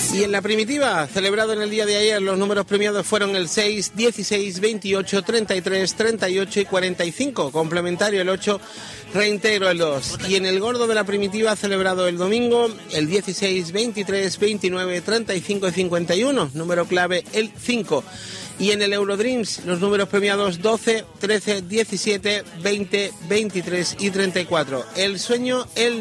Y en la primitiva, celebrado en el día de ayer, los números premiados fueron el 6, 16, 28, 33, 38 y 45. Complementario el 8, reintegro el 2. Y en el gordo de la primitiva, celebrado el domingo, el 16, 23, 29, 35 y 51. Número clave el 5. Y en el Eurodreams, los números premiados 12, 13, 17, 20, 23 y 34. El sueño, el